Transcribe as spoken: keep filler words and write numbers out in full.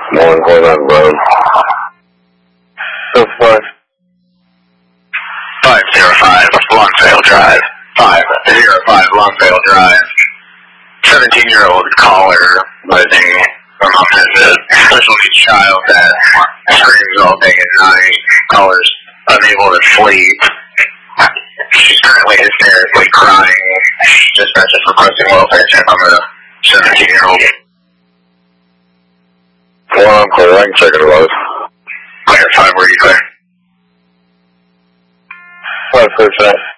One point on road. So five. Five zero five, Longvale Drive. Five zero five, Longvale Drive. Seventeen-year-old caller living among a special needs child that screams all day and night. Caller's unable to sleep. She's currently hysterically crying. Dispatch is requesting welfare check on the seventeen-year-old. Four on clear, I can check it out. Clear five, where are you clear? Five, clear, check.